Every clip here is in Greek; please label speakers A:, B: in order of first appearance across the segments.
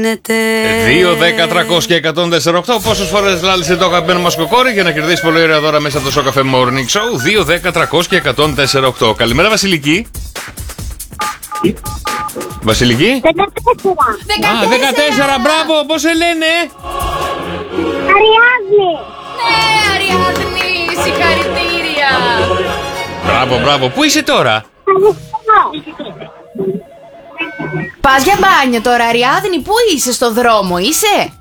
A: 2, 10, 300 και 148. Πόσες φορές λάλησε το αγαπημένο μας κοκόρι για να κερδίσει πολύ ωραία δώρα μέσα από το Σοκαφέ Morning Show? 2, 10, 300 και 148. Καλημέρα, Βασιλική. Βασιλική.
B: 14.
A: Α, 14, μπράβο, πώς σε λένε?
B: Αριάδνη.
C: Ναι, Αριάδνη, συγχαρητήρια.
A: Μπράβο, μπράβο. Πού είσαι τώρα?
C: Πας για μπάνιο τώρα, Αριάδνη, πού είσαι, στο δρόμο είσαι?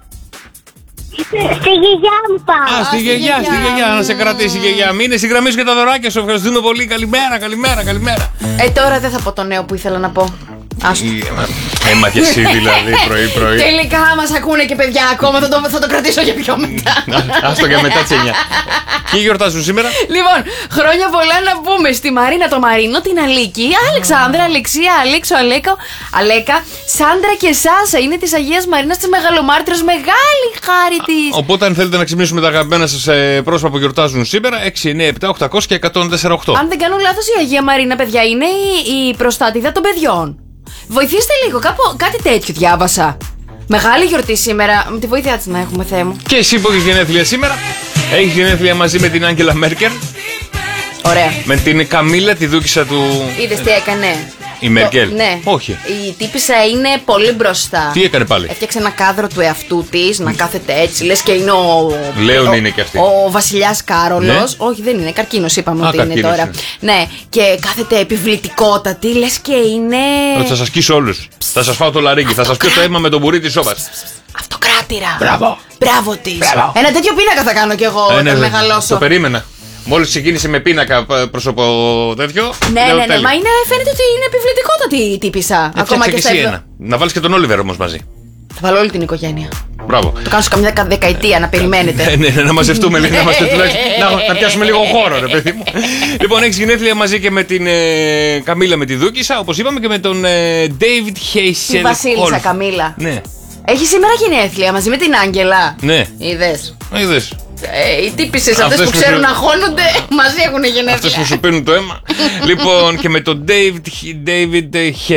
B: Στη γιαγιά μου πάω.
A: Α, στη γιαγιά, στη γιαγιά, να σε κρατήσει η γιαγιά. Μείνε στη γραμμή σου και τα δωράκια σου. Ευχαριστούμε πολύ. Καλημέρα, καλημέρα, καλημέρα.
C: Τώρα δεν θα πω το νέο που ήθελα να πω. Άστο.
A: Έμα και εσύ δηλαδή πρωί-πρωί.
C: Τελικά μας ακούνε και παιδιά ακόμα, θα το κρατήσω για πιο μετά.
A: Άστο για μετά τις 9. Ποιοι γιορτάζουν σήμερα?
C: Λοιπόν, χρόνια πολλά να πούμε στη Μαρίνα, το Μαρίνο, την Αλίκη, Αλεξάνδρα, Αλεξία, Αλέξο, Αλέκα, Σάντρα και Σάσα. Είναι της Αγίας Μαρίνας της Μεγαλομάρτυρας. Μεγάλη χάρη της.
A: Οπότε αν θέλετε να ξυπνήσουμε τα αγαπημένα σας πρόσωπα που γιορτάζουν σήμερα, 6, 9, 7, 800 και 148.
C: Αν δεν κάνω λάθος, η Αγία Μαρίνα, παιδιά, είναι η προστάτηδα των παιδιών. Βοηθήστε λίγο, κάτι τέτοιο διάβασα. Μεγάλη γιορτή σήμερα. Με τη βοήθειά της να έχουμε, Θεέ μου.
A: Και εσύ που έχεις γενέθλια σήμερα, έχεις γενέθλια μαζί με την Άγγελα Μέρκελ.
C: Ωραία.
A: Με την Καμίλα, τη δούκισσα του.
C: Είδες τι έκανε?
A: Η Μέρκελ.
C: Ναι.
A: Όχι.
C: Η τύπισσα είναι πολύ μπροστά.
A: Τι έκανε πάλι?
C: Έφτιαξε ένα κάδρο του εαυτού της να κάθεται έτσι. Λες και είναι
A: Λέων είναι και αυτή.
C: Ο βασιλιάς Κάρολος.
A: Ναι.
C: Όχι, δεν είναι. Καρκίνος είπαμε ότι
A: καρκίνος
C: είναι τώρα.
A: είναι.
C: Ναι. Και κάθεται επιβλητικότατη. Λες και είναι.
A: Θα σας σκίσω όλους. Θα σας φάω το λαρίκι. Θα σας πιω το αίμα με τον μπουρί της σόπας.
C: Αυτοκράτηρα.
A: Μπράβο.
C: Μπράβο της.
A: Μπράβο.
C: Ένα τέτοιο πίνακα θα κάνω κι εγώ όταν μεγαλώσω.
A: Το περίμενα. Μόλις ξεκίνησε με πίνακα πρόσωπο τέτοιο.
C: Ναι,
A: λέω,
C: ναι, ναι.
A: τέλεια.
C: Μα φαίνεται ότι είναι επιβλητικότατη η τύπισσα. Ακόμα και
A: Φτιάξε
C: στα
A: εσύ ένα. Να βάλεις και τον Όλιβερ όμως μαζί.
C: Θα βάλω όλη την οικογένεια.
A: Μπράβο.
C: Το κάνω σε καμιά δεκαετία να περιμένετε.
A: Ναι, να μαζευτούμε λίγο, να είμαστε τουλάχιστον. Να πιάσουμε λίγο χώρο, ρε παιδί μου. Λοιπόν, έχεις γενέθλια μαζί και με την Καμίλα με τη Δούκισσα, όπως είπαμε, και με τον David Hasselhoff.
C: Τη Βασίλισσα Καμίλα.
A: Ναι.
C: Έχει σήμερα γενέθλια μαζί με την Άγγελα.
A: Ναι.
C: Είδες.
A: Είδες.
C: Οι τύπισσες αυτές που ξέρουν να χώνονται μαζί έχουν γενέθλια.
A: Αυτές που σου πίνουν το αίμα. Λοιπόν, και με τον David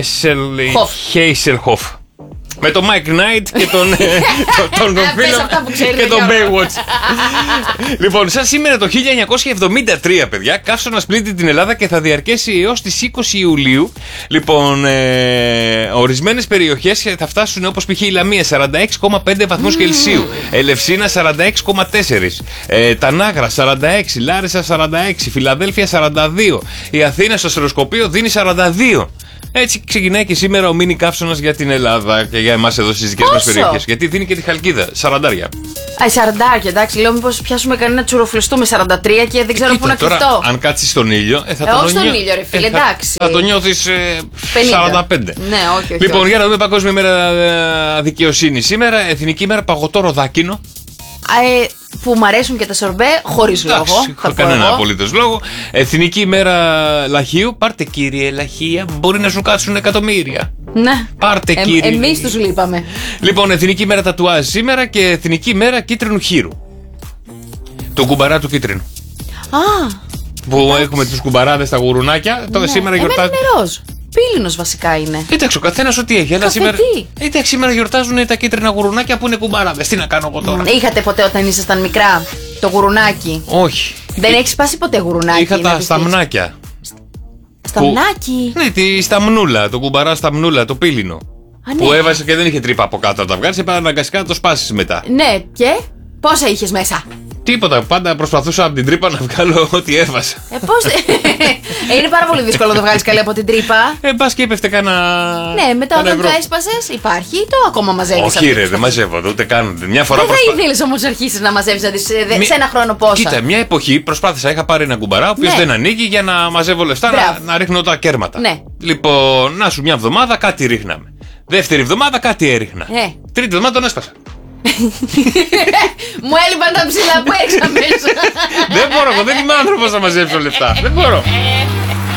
A: Hasselhoff. Με τον Mike Knight και τον φίλο και τον Baywatch. Λοιπόν, σαν σήμερα το 1973, παιδιά, καύσωνας πλήττει την Ελλάδα και θα διαρκέσει έως τις 20 Ιουλίου. Λοιπόν, ορισμένες περιοχές θα φτάσουν όπως π.χ. η Λαμία 46,5 βαθμούς Κελσίου, Ελευσίνα 46,4, Τανάγρα 46, Λάρισα 46, Φιλαδέλφια 42, η Αθήνα στο αστεροσκοπείο δίνει 42. Έτσι ξεκινάει και σήμερα ο μίνι καύσωνας για την Ελλάδα και για εμάς εδώ στις δικές μας περιοχές. Γιατί δίνει και τη Χαλκίδα, 40.
C: 40, εντάξει, λέω μήπως πιάσουμε κανένα τσουροφλιστού με 43 και δεν ξέρω πού να
A: τώρα,
C: κρυφτώ.
A: αν κάτσεις στον ήλιο, θα
C: όχι στον ήλιο, ρε φίλε, εντάξει.
A: Θα το νιώθεις 45.
C: Ναι, όχι.
A: Λοιπόν, για να δούμε Παγκόσμια ημέρα δικαιοσύνη σήμερα. Εθνική ημέρα παγωτό ροδάκινο.
C: Που μου αρέσουν και τα σορμπέ, χωρίς λόγο.
A: Χωρίς κανένα απολύτως λόγο. Εθνική ημέρα λαχείου. Πάρτε, κύριε, λαχεία. Μπορεί να σου κάτσουν εκατομμύρια.
C: Ναι.
A: Πάρτε, κύριε.
C: Εμείς τους λείπαμε.
A: Λοιπόν, εθνική ημέρα τατουάζ σήμερα και εθνική ημέρα κίτρινου χείρου. Του κουμπαρά του κίτρινου. Που έχουμε τους κουμπαράδες στα γουρουνάκια. Τότε σήμερα γιορτάζουν.
C: Είναι ροζ. Πύλινος βασικά είναι.
A: Κοίταξε, ο καθένας ό,τι έχει. Αλλά σήμερα. Εντάξει, σήμερα γιορτάζουν τα κίτρινα γουρουνάκια που είναι κουμπαράδες. Τι να κάνω εγώ τώρα.
C: Είχατε ποτέ όταν ήσασταν μικρά το γουρουνάκι?
A: Όχι.
C: Δεν έχει σπάσει ποτέ γουρουνάκι?
A: Είχα τα σταμνάκια.
C: Σταμνάκι.
A: Ναι, τη σταμνούλα, το κουμπαρά σταμνούλα, το πύλινο.
C: Ναι.
A: Που έβασε και δεν είχε τρύπα από κάτω να τα βγάλει, έπρεπε αναγκαστικά να το σπάσει μετά.
C: Ναι, και πόσα είχες μέσα?
A: Τίποτα, πάντα προσπαθούσα από την τρύπα να βγάλω ό,τι έβασα.
C: Πώς. Είναι πάρα πολύ δύσκολο να το βγάλεις καλή από την τρύπα.
A: Μπας και έπεφτε κάνα.
C: Ναι, μετά όταν το έσπασες, υπάρχει ή το ακόμα μαζεύεις?
A: Όχι, ρε, δεν μαζεύω, ούτε καν. Μια φορά
C: δεν θα ήθελες όμως να αρχίσεις να μαζεύεις σε ένα χρόνο πόσα?
A: Κοίτα, μια εποχή προσπάθησα, είχα πάρει ένα κουμπαρά, ο οποίος δεν ανοίγει για να μαζεύω λεφτά, να ρίχνω τα κέρματα.
C: Ναι.
A: Λοιπόν, να σου μια εβδομάδα κάτι ρίχναμε. Δεύτερη εβδομάδα κάτι έριχνα. Τρίτη εβδομάδα τον έσπασα.
C: Μου έλειπαν τα ψηλά που έριξα μέσα.
A: Δεν μπορώ, εγώ δεν είμαι άνθρωπος να μαζέψω λεφτά. Δεν μπορώ.